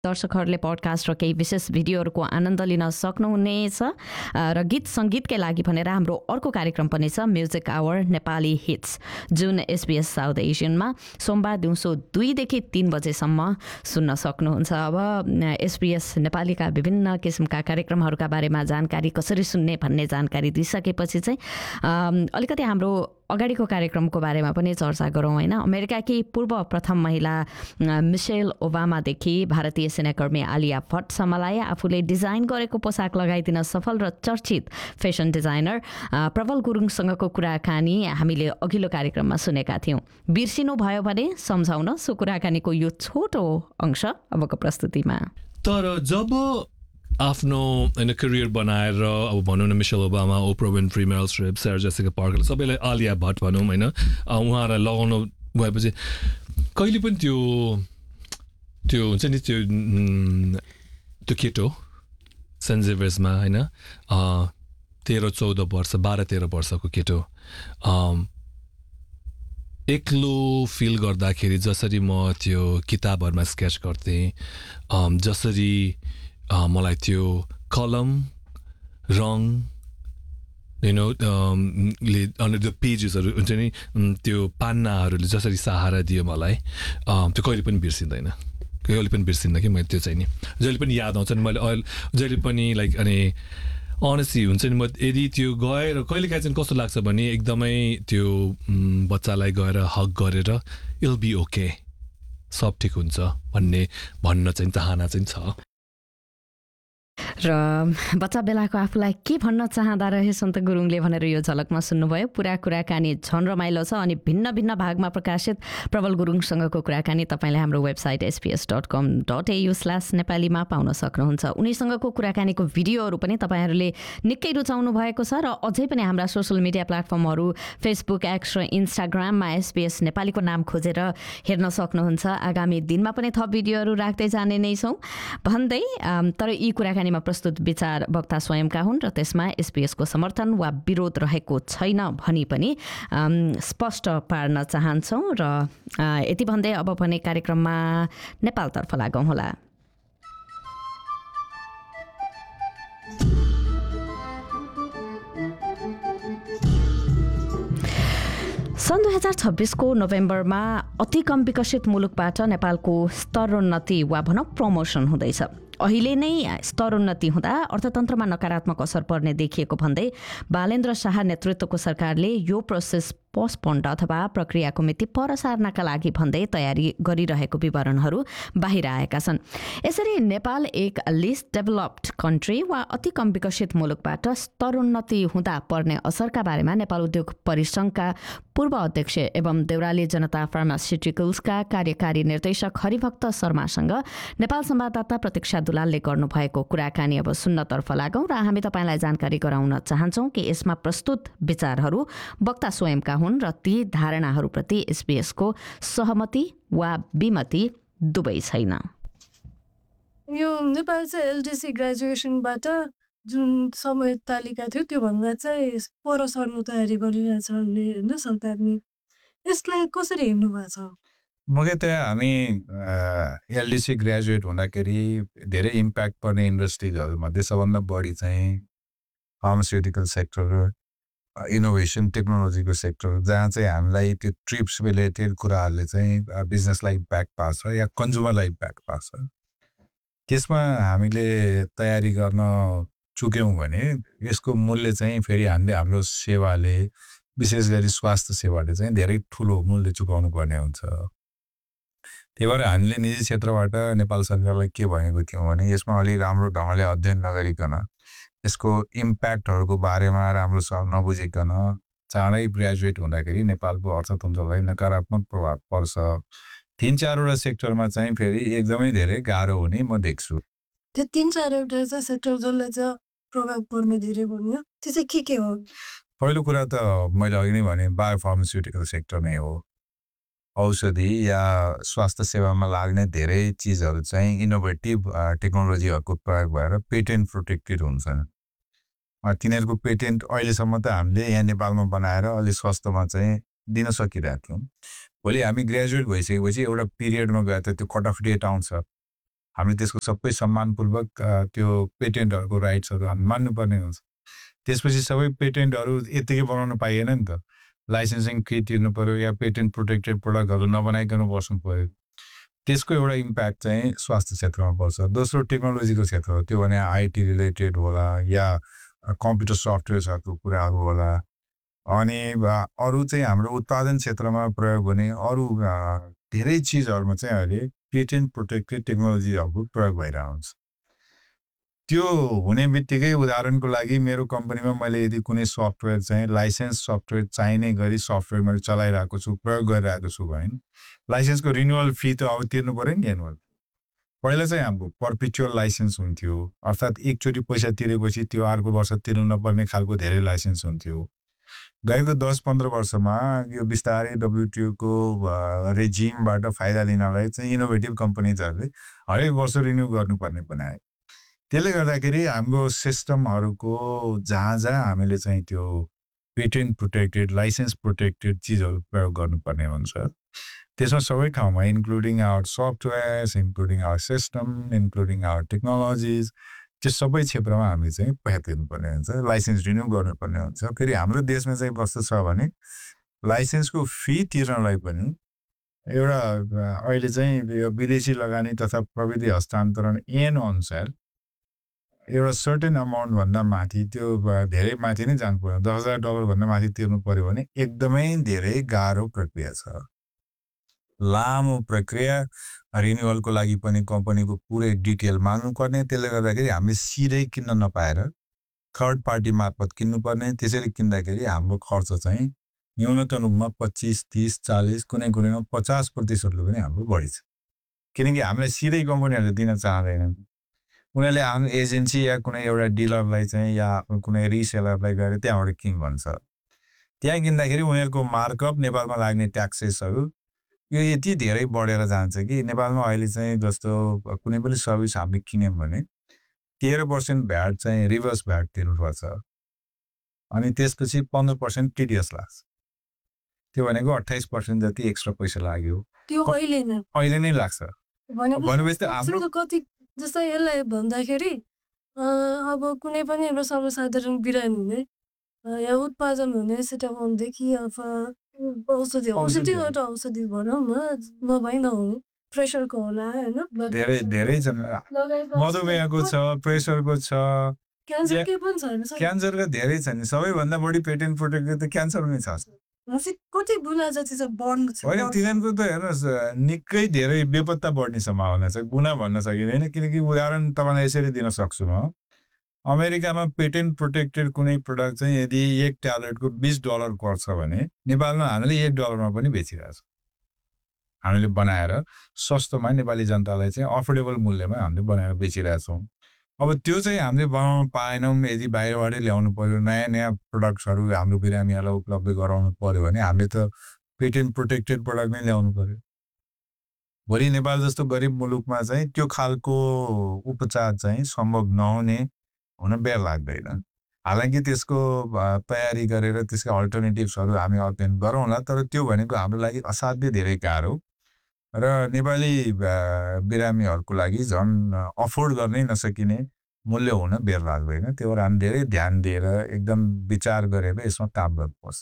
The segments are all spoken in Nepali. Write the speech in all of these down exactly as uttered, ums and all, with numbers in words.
दर्शकहरूले पडकास्ट र केही विशेष भिडियोहरूको आनन्द लिन सक्नुहुनेछ र गीत सङ्गीतकै लागि भनेर हाम्रो अर्को कार्यक्रम पनि छ म्युजिक आवर नेपाली हिट्स जुन एसबिएस साउथ एसियनमा सोमबार दिउँसो दुईदेखि तीन बजेसम्म सुन्न सक्नुहुन्छ। अब एसबिएस नेपालीका विभिन्न किसिमका कार्यक्रमहरूका बारेमा जानकारी कसरी सुन्ने भन्ने जानकारी दिइसकेपछि चाहिँ अलिकति हाम्रो अगाडिको कार्यक्रमको बारेमा पनि चर्चा गरौँ होइन। अमेरिकाकी पूर्व प्रथम महिला मिसेल ओबामादेखि भारतीय सेनाकर्मी आलिया भट्टसम्मलाई आफूले डिजाइन गरेको पोसाक लगाइदिन सफल र चर्चित फेसन डिजाइनर प्रबल गुरुङसँगको कुराकानी हामीले अघिल्लो कार्यक्रममा सुनेका थियौँ। बिर्सिनु भयो भने सम्झाउन सो कुराकानीको यो छोटो अंश अबको प्रस्तुतिमा। तर जब आफ्नो होइन करियर बनाएर अब भनौँ न मिसेल ओबामा, ओप्रा विन्फ्री, मेरिल स्ट्रिप, सारा जेसिका पार्कर सबैलाई आलिया भट्ट भनौँ होइन, उहाँहरूलाई लगाउनु भएपछि कहिले पनि त्यो त्यो हुन्छ नि त्यो त्यो केटो सेन्ट जेभियर्समा होइन तेह्र चौध वर्ष बाह्र तेह्र वर्षको केटो एक्लो फिल गर्दाखेरि जसरी म त्यो किताबहरूमा स्केच गर्थेँ, जसरी मलाई त्यो कलम रङ यु नो ले अन्डर द पेजेसहरू हुन्छ नि त्यो पान्नाहरूले जसरी सहारा दियो मलाई, त्यो कहिले पनि बिर्सिँदैन, कहिले पनि बिर्सिँदैन कि मैले त्यो चाहिँ नि जहिले पनि याद आउँछ नि। मैले अहिले जहिले पनि लाइक अनि अनेस्टली हुन्छ नि म यदि त्यो गएर कहिलेकाहीँ चाहिँ कस्तो लाग्छ भने एकदमै त्यो बच्चालाई गएर हक गरेर इल बी ओके, सब ठिक हुन्छ भन्ने भन्न चाहिँ चाहना चाहिँ छ। र बच्चा बेलाको आफूलाई के भन्न चाहँदा रहे सन्त गुरुङले भनेर यो झलकमा सुन्नुभयो। पुरा कुराकानी झन् रमाइलो छ अनि भिन्न भिन्न भागमा प्रकाशित प्रबल गुरुङसँगको कुराकानी तपाईँले हाम्रो वेबसाइट एसपिएस डट कम डट एयु स्ल्यास नेपालीमा पाउन सक्नुहुन्छ। उनीसँगको कुराकानीको भिडियोहरू पनि तपाईँहरूले निकै रुचाउनु भएको छ र अझै पनि हाम्रा सोसल मिडिया प्लेटफर्महरू फेसबुक, एक्स र इन्स्टाग्राममा एसपिएस नेपालीको नाम खोजेर हेर्न सक्नुहुन्छ। आगामी दिनमा पनि थप भिडियोहरू राख्दै जाने नै छौँ भन्दै तर यी कुराकानीमा प्रस्तुत विचार वक्ता स्वयंका हुन् र त्यसमा एसपिएसको समर्थन वा विरोध रहेको छैन भनी पनि स्पष्ट पार्न चाहन्छौँ। र यति भन्दै अब भने कार्यक्रममा नेपालतर्फ लागौँ होला। सन् दुई हजार छब्बिसको नोभेम्बरमा अति कम विकसित मुलुकबाट नेपालको स्तरोन्नति वा भनौँ प्रमोसन हुँदैछ। अहिले नै स्तरोन्नति हुँदा अर्थतन्त्रमा नकारात्मक असर पर्ने देखिएको भन्दै बालेन्द्र शाह नेतृत्वको सरकारले यो प्रोसेस पोस्टपोन्ड अथवा प्रक्रियाको मिति पर सार्नका लागि भन्दै तयारी गरिरहेको विवरणहरू बाहिर आएका छन्। यसरी नेपाल एक लिस्ट डेभलप्ड कन्ट्री वा अति कम विकसित मुलुकबाट स्तरोन्नति हुँदा पर्ने असरका बारेमा नेपाल उद्योग परिसङ्घका पूर्व अध्यक्ष एवं देउराली जनता फार्मास्युटिकल्सका कार्यकारी निर्देशक हरिभक्त शर्मासँग नेपाल संवाददाता प्रतीक्षा दुलालले गर्नुभएको कुराकानी अब सुन्नतर्फ लागौँ र हामी तपाईँलाई जानकारी गराउन चाहन्छौँ कि यसमा प्रस्तुत विचारहरू वक्ता स्वयंका हुन् र ती धारणाहरूप्रति एसबिएसको सहमति वा विमति दुवै छैन। यो नेपाल चाहिँ एलडिसी ग्रेजुएसनबाट जुन समय तालिका थियो त्योभन्दा चाहिँ पर सर्नु तयारी गरिरहेछ होइन सरकारले, यसलाई कसरी हेर्नु भएको छ? मुख्यतया हामी एलडिसी ग्रेजुएट हुँदाखेरि धेरै इम्प्याक्ट पर्ने इन्डस्ट्रिजहरूमध्ये सबभन्दा बढी चाहिँ फार्मास्युटिकल सेक्टर, इनोभेसन टेक्नोलोजीको सेक्टर, जहाँ चाहिँ हामीलाई त्यो ट्रिप्स रिलेटेड कुराहरूले चाहिँ बिजनेसलाई इम्प्याक्ट पार्छ या कन्ज्युमरलाई इम्प्याक्ट पार्छ। त्यसमा हामीले तयारी गर्न चुक्यौँ भने यसको मूल्य चाहिँ फेरि हामीले हाम्रो सेवाले विशेष गरी स्वास्थ्य सेवाले चाहिँ धेरै ठुलो मूल्य चुकाउनु पर्ने हुन्छ। त्यही भएर हामीले निजी क्षेत्रबाट नेपाल सरकारलाई के भनेको थियौँ भने यसमा अलिक राम्रो ढङ्गले अध्ययन नगरिकन यसको इम्प्याक्टहरूको बारेमा राम्रोसँग नबुझिकन चाँडै ग्रेजुएट हुँदाखेरि नेपालको अर्थतन्त्रलाई नकारात्मक प्रभाव पर्छ। तिन चारवटा सेक्टरमा चाहिँ फेरि एकदमै धेरै गाह्रो हुने म देख्छु। त्यो तिन चारवटा चाहिँ सेक्टर जसले चाहिँ प्रभाव पर्ने धेरै भन्यो त्यो चाहिँ के के हो? पहिलो कुरा त मैले अघि नै भने बायो फार्मास्युटिकल सेक्टर नै हो। औषधि या स्वास्थ्य सेवामा लाग्ने धेरै चिजहरू चाहिँ इनोभेटिभ टेक्नोलोजीहरूको प्रयोग भएर पेटेन्ट प्रोटेक्टेड हुन्छन्। तिनीहरूको पेटेन्ट अहिलेसम्म त हामीले यहाँ नेपालमा बनाएर अलिक सस्तोमा चाहिँ दिन सकिरहेको थियौँ। भोलि हामी ग्रेजुएट भइसकेपछि एउटा पिरियडमा गएर त त्यो कट अफ डेट आउँछ, हामीले त्यसको सबै सम्मानपूर्वक त्यो पेटेन्टहरूको राइट्सहरू हामी मान्नुपर्ने हुन्छ। त्यसपछि सबै पेटेन्टहरू यत्तिकै बनाउन पाइएन नि त, लाइसेन्सिङ फी तिर्नु पऱ्यो या पेटेन्ट प्रोटेक्टेड प्रडक्टहरू नबनाइकन बस्नु पऱ्यो। त्यसको एउटा इम्प्याक्ट चाहिँ स्वास्थ्य क्षेत्रमा पर्छ। दोस्रो टेक्नोलोजीको क्षेत्र हो, त्यो भने आइटी रिलेटेड होला या कम्प्युटर सफ्टवेयर्सहरूको कुराहरू होला। अनि अरू चाहिँ हाम्रो उत्पादन क्षेत्रमा प्रयोग हुने अरू धेरै चिजहरूमा चाहिँ अहिले पेटेन्ट प्रोटेक्टेड टेक्नोलोजीहरूको प्रयोग भइरहेको हुन्छ। त्यो हुने बित्तिकै उदाहरणको लागि मेरो कम्पनीमा मैले यदि कुनै सफ्टवेयर चाहिँ लाइसेन्स सफ्टवेयर चाहिने गरी सफ्टवेयर मैले चलाइरहेको छु, प्रयोग गरिरहेको छु भने लाइसेन्सको रिन्युअल फी त अब तिर्नु पऱ्यो नि एनुअल। पहिला चाहिँ हाम्रो पर्पिचुअल लाइसेन्स हुन्थ्यो, अर्थात् एकचोटि पैसा तिरेपछि त्यो अर्को वर्ष तिर्नु नपर्ने खालको धेरै लाइसेन्स हुन्थ्यो। गएको दस पन्ध्र वर्षमा यो बिस्तारै डब्ल्युटिओको रेजिमबाट फाइदा लिनलाई चाहिँ इनोभेटिभ कम्पनीजहरूले हरेक वर्ष रिन्यू गर्नुपर्ने बनाए। त्यसले गर्दाखेरि हाम्रो सिस्टमहरूको जहाँ जहाँ हामीले चाहिँ त्यो पेटेन्ट प्रोटेक्टेड लाइसेन्स प्रोटेक्टेड चिजहरू प्रयोग गर्नुपर्ने हुन्छ, त्यसमा सबै ठाउँमा including our softwares, including our system, including our technologies, त्यो सबै क्षेत्रमा हामीले चाहिँ पैसा तिर्नुपर्ने हुन्छ, लाइसेन्स रिन्यू गर्नुपर्ने हुन्छ। फेरि हाम्रो देशमा चाहिँ कस्तो छ भने लाइसेन्सको फी तिर्नलाई पनि एउटा अहिले चाहिँ यो विदेशी लगानी तथा प्रविधि हस्तान्तरण ऐन अनुसार एउटा सर्टेन अमाउन्टभन्दा माथि, त्यो धेरै माथि नै जानु पर्यो, दस हजार डलरभन्दा माथि तिर्नु पऱ्यो भने एकदमै धेरै गाह्रो प्रक्रिया छ, लामो प्रक्रिया। रिन्युअलको लागि पनि कम्पनीको पुरै डिटेल माग्नुपर्ने। त्यसले गर्दाखेरि हामीले सिधै किन्न नपाएर थर्ड पार्टी मार्फत किन्नुपर्ने। त्यसरी किन्दाखेरि हाम्रो खर्च चाहिँ न्यूनतम रूपमा पच्चिस तीस चालिस कुनै कुनैमा पचास प्रतिशतले पनि हाम्रो बढी छ, किनकि हामीलाई सिधै कम्पनीहरूले दिन चाहँदैनन्। उनीहरूले आफ्नो एजेन्सी या कुनै एउटा डिलरलाई चाहिँ या कुनै रिसेलरलाई गएर त्यहाँबाट किन भन्छ। त्यहाँ किन्दाखेरि उनीहरूको मार्कअप, नेपालमा लाग्ने ट्याक्सेसहरू यो यति धेरै बढेर जान्छ कि नेपालमा अहिले चाहिँ जस्तो कुनै पनि सर्भिस हामीले किन्यौँ भने तेह्र पर्सेन्ट भ्याट चाहिँ रिभर्स भ्याट तिर्नुपर्छ, अनि त्यसपछि पन्ध्र पर्सेन्ट टिडिएस लाग्छ। त्यो भनेको अट्ठाइस पर्सेन्ट जति एक्स्ट्रा पैसा लाग्यो, त्यो अहिले नै अहिले नै लाग्छ। भनेपछि त हाम्रो कति जस्तै यसलाई भन्दाखेरि अब कुनै पनि एउटा सर्वसाधारण बिरामी हुने या उत्पादन हुने सिटामोनदेखि अथवा औषधि औषधिबाट औषधि भनौँ न नभई नहुने प्रेसरको होला होइन, धेरै धेरै छन्, मधुमेहको छ, प्रेसरको छ, क्यान्सर के पनि छैन, क्यान्सरका धेरै छन्। सबैभन्दा बढी पेटेन्ट प्रोटेक्टेड त क्यान्सरमै छ। कति गुना जति चाहिँ बढ्नु छ होइन, तिनीहरूको त हेर्नुहोस् निकै धेरै बेपत्ता बढ्ने सम्भावना छ, गुना भन्न सकिँदैन। किनकि उदाहरण तपाईँलाई यसरी दिन सक्छु म, अमेरिकामा पेटेन्ट प्रोटेक्टेड कुनै प्रडक्ट चाहिँ यदि एक ट्याब्लेटको बिस डलर पर्छ भने नेपालमा हामीले एक डलरमा पनि बेचिरहेछ। हामीले बनाएर सस्तोमा नेपाली जनतालाई चाहिँ अफोर्डेबल मूल्यमा हामीले बनाएर बेचिरहेछौँ। अब त्यो चाहिँ हामीले बनाउनु पाएनौँ, यदि बाहिरबाटै ल्याउनु पऱ्यो, नयाँ नयाँ प्रडक्ट्सहरू हाम्रो बिरामीहरूलाई उपलब्ध गराउनु पऱ्यो भने हामीले त पेटेन्ट प्रोटेक्टेड प्रडक्ट नै ल्याउनु पऱ्यो। भोलि नेपाल जस्तो गरिब मुलुकमा चाहिँ त्यो खालको उपचार चाहिँ सम्भव नहुने हुन बेर लाग्दैन। हालाकि त्यसको तयारी गरेर त्यसका अल्टरनेटिभ्सहरू हामी अध्ययन गरौँला, तर त्यो भनेको हाम्रो लागि असाध्यै धेरै गाह्रो र नेपाली बिरामीहरूको लागि झन् अफोर्ड गर्नै नसकिने मूल्य हुन बेर लाग्दैन। त्यो भएर हामी धेरै ध्यान दिएर एकदम विचार गरेर यसमा काम गर्नुपर्छ।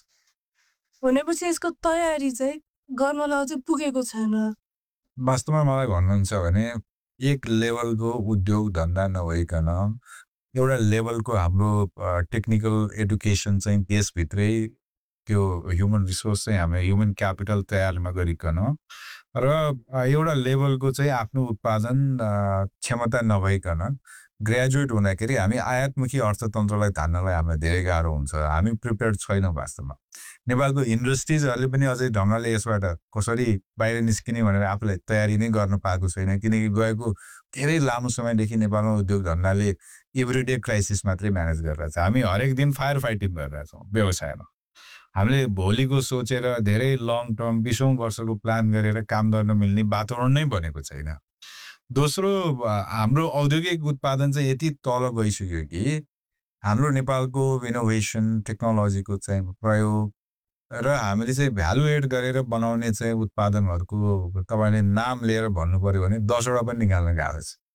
भनेपछि यसको तयारी चाहिँ गर्नलाई अझै पुगेको छैन। वास्तवमा मलाई भन्नुहुन्छ भने एक लेभलको उद्योग धन्दा नभइकन एउटा लेभलको हाम्रो टेक्निकल एडुकेसन चाहिँ देशभित्रै त्यो ह्युमन रिसोर्स चाहिँ हामी ह्युमन क्यापिटल तयार नगरिकन र एउटा लेभलको चाहिँ आफ्नो उत्पादन क्षमता नभइकन ग्रेजुएट हुँदाखेरि हामी आयातमुखी अर्थतन्त्रलाई धान्नलाई हामीलाई धेरै गाह्रो हुन्छ। हामी प्रिपेयर्ड छैनौँ वास्तवमा। नेपालको इन्डस्ट्रिजहरूले पनि अझै ढङ्गले यसबाट कसरी बाहिर निस्किने भनेर आफूलाई तयारी नै गर्न पाएको छैन, किनकि गएको धेरै लामो समयदेखि नेपालमा उद्योग धन्दाले एभ्रिडे क्राइसिस मात्रै म्यानेज गरिरहेछ। हामी हरेक दिन फायर फाइटिङ गरिरहेछौँ व्यवसायमा। हामीले भोलिको सोचेर धेरै लङ टर्म बिसौँ वर्षको प्लान गरेर काम गर्न मिल्ने वातावरण नै बनेको छैन। दोस्रो, हाम्रो औद्योगिक उत्पादन चाहिँ यति तल गइसक्यो कि हाम्रो नेपालको इनोभेसन टेक्नोलोजीको चाहिँ प्रयोग र हामीले चाहिँ भ्यालु एड गरेर बनाउने चाहिँ उत्पादनहरूको तपाईँले नाम लिएर भन्नु पऱ्यो भने दसवटा पनि निकाल्न गाह्रो छ।